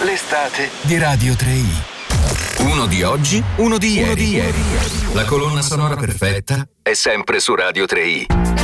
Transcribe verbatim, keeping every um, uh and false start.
l'estate di Radio tre i. Uno di oggi, uno di ieri. Uno di ieri. La colonna sonora perfetta è sempre su Radio tre i.